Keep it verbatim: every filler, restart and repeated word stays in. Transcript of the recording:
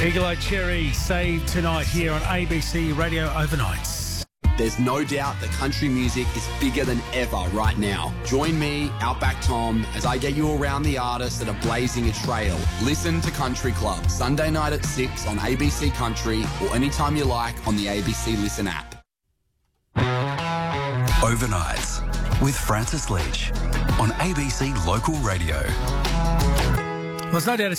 Eagle Eye Cherry, Save Tonight here on A B C Radio Overnights. There's no doubt that country music is bigger than ever right now. Join me, Outback Tom, as I get you around the artists that are blazing a trail. Listen to Country Club, Sunday night at six on A B C Country or anytime you like on the A B C Listen app. Overnights with Francis Leach on A B C Local Radio. Well, there's no doubt it's